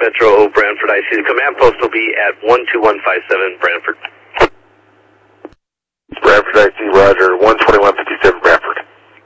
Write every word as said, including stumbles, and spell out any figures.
Metro Brantford I C. The command post will be at one two one five seven Brantford. Brantford I C, roger, one twenty-one